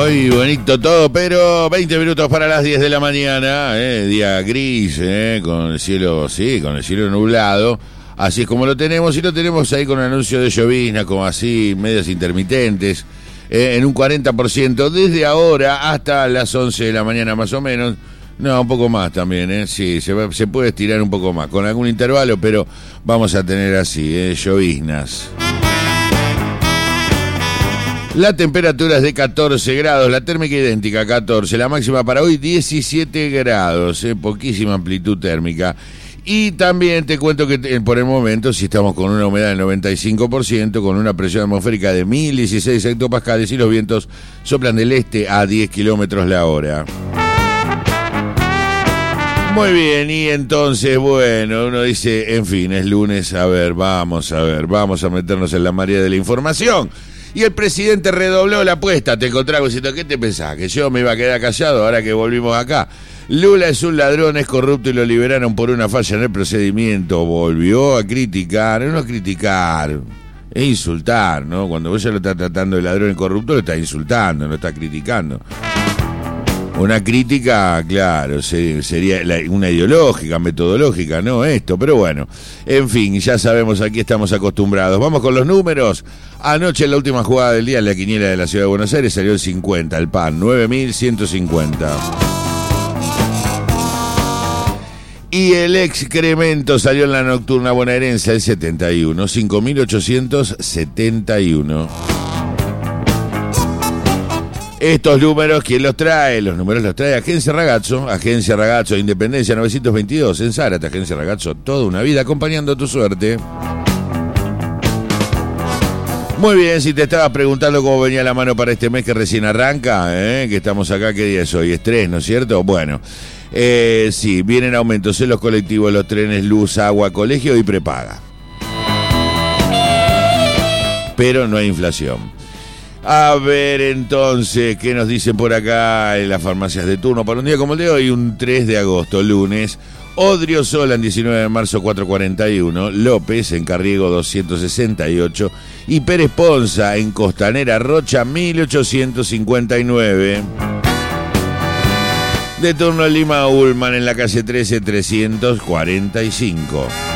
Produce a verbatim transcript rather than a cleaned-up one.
Muy bonito todo, pero veinte minutos para las diez de la mañana, eh, día gris, eh, con el cielo, sí, con el cielo nublado. Así es como lo tenemos, y lo tenemos ahí con un anuncio de llovizna, como así, medias intermitentes, eh, en un cuarenta por ciento desde ahora hasta las once de la mañana más o menos. No, un poco más también, ¿eh? Sí, se, va, se puede estirar un poco más, con algún intervalo, pero vamos a tener así, ¿eh? Lloviznas. La temperatura es de catorce grados, la térmica idéntica, catorce, la máxima para hoy diecisiete grados, ¿eh? Poquísima amplitud térmica. Y también te cuento que eh, por el momento, si estamos con una humedad del noventa y cinco por ciento, con una presión atmosférica de mil dieciséis hectopascales y los vientos soplan del este a diez kilómetros la hora. Muy bien, y entonces, bueno, uno dice, en fin, es lunes, a ver, vamos a ver, vamos a meternos en la marea de la información. Y el presidente redobló la apuesta, te encontraba diciendo, ¿qué te pensás? ¿Que yo me iba a quedar callado ahora que volvimos acá? Lula es un ladrón, es corrupto y lo liberaron por una falla en el procedimiento. Volvió a criticar, no a criticar, es insultar, ¿no? Cuando vos ya lo estás tratando de ladrón y corrupto, lo estás insultando, no estás criticando. Una crítica, claro, sería una ideológica, metodológica, no esto, pero bueno, en fin, ya sabemos, aquí estamos acostumbrados. Vamos con los números. Anoche en la última jugada del día, en la quiniela de la Ciudad de Buenos Aires, salió el cincuenta, el P A N, nueve mil ciento cincuenta. Y el excremento salió en la nocturna bonaerense, el setenta y uno, cinco mil ochocientos setenta y uno. Estos números, ¿quién los trae? Los números los trae Agencia Ragazzo, Agencia Ragazzo, Independencia novecientos veintidós, en Zárate. Agencia Ragazzo, toda una vida acompañando tu suerte. Muy bien, si te estabas preguntando cómo venía la mano para este mes que recién arranca, ¿eh? Que estamos acá, ¿qué día es hoy? Es tres, ¿no es cierto? Bueno, eh, sí, vienen aumentos en los colectivos, los trenes, luz, agua, colegio y prepaga. Pero no hay inflación. A ver, entonces, ¿qué nos dicen por acá en las farmacias de turno para un día como el de hoy? Un tres de agosto, lunes. Odriozola en diecinueve de marzo, cuatrocientos cuarenta y uno. López en Carriego, doscientos sesenta y ocho. Y Pérez Ponza en Costanera Rocha, mil ochocientos cincuenta y nueve. De turno Lima Ullman en la calle trece, trescientos cuarenta y cinco.